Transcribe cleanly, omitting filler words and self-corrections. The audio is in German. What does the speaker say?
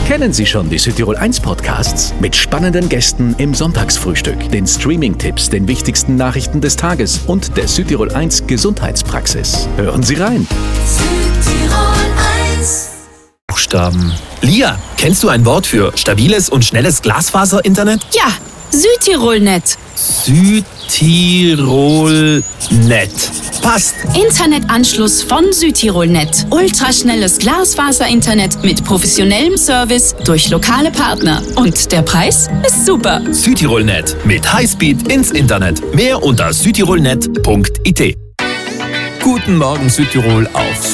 Kennen Sie schon die Südtirol 1 Podcasts? Mit spannenden Gästen im Sonntagsfrühstück, den Streaming-Tipps, den wichtigsten Nachrichten des Tages und der Südtirol 1 Gesundheitspraxis. Hören Sie rein. Südtirol 1. Buchstaben. Lia, kennst du ein Wort für stabiles und schnelles Glasfaser-Internet? Ja, Südtirolnet. Südtirolnet. Passt. Internetanschluss von Südtirolnet. Ultraschnelles Glasfaser-Internet mit professionellem Service durch lokale Partner. Und der Preis ist super. Südtirolnet. Mit Highspeed ins Internet. Mehr unter südtirolnet.it. Guten Morgen Südtirol auf